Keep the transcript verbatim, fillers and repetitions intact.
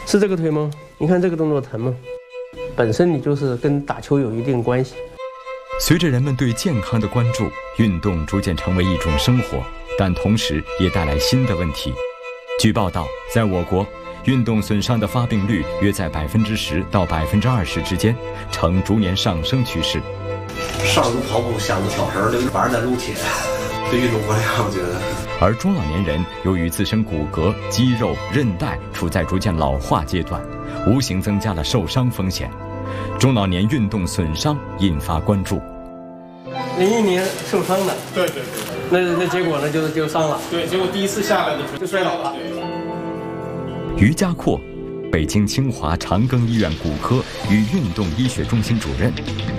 是这个腿吗？你看这个动作疼吗？本身你就是跟打球有一定关系。 随着人们对健康的关注，运动逐渐成为一种生活，但同时也带来新的问题。据报道，在我国，运动损伤的发病率约在百分之十到百分之二十之间，呈逐年上升趋势。 上路跑步，下路跳绳，这晚上在撸铁，对运动不良，我觉得。 而中老年人由于自身骨骼、肌肉、韧带处在逐渐老化阶段，无形增加了受伤风险。中老年运动损伤引发关注。 零一年受伤的， 对对对。 那那结果呢？就就伤了。 对，结果第一次下来的时候就摔倒了。 于家阔，北京清华长庚医院骨科与运动医学中心主任。